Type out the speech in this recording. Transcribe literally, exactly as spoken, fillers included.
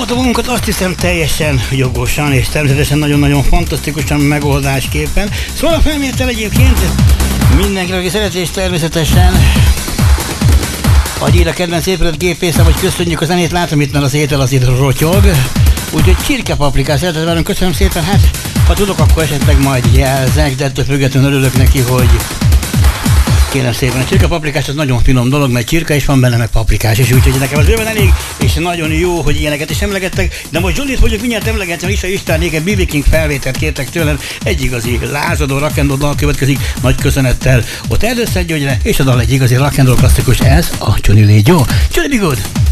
a dolgunkat, azt hiszem teljesen jogosan és természetesen nagyon-nagyon fantasztikusan megoldásképpen. Szóval a felvétel egyébként mindenkinek, aki szereti, és természetesen ahogy ír a kedvenc épület gépészem, hogy köszönjük a zenét, látom itt, mert az étel az itt rotyog. Úgyhogy csirkepaprikát szeretett velünk, köszönöm szépen, hát ha tudok, akkor esetleg majd jelzek, de ettől függetlenül örülök neki, hogy kérem szépen, a csirkepaprikás az nagyon finom dolog, mert csirka is van benne, meg paprikás is, úgyhogy nekem az bőven elég, és nagyon jó, hogy ilyeneket is emlegettek, de most Johnnyt fogjuk mindjárt emlegetni, és a Isten nékem bé bé King felvételt kértek tőlem, egy igazi lázadó rock and roll dal következik, nagy köszönettel ott Erdőszentgyörgyre, és a dal egy igazi rock and roll klasszikus, ez a Johnny Lee Joe. Johnny, be good!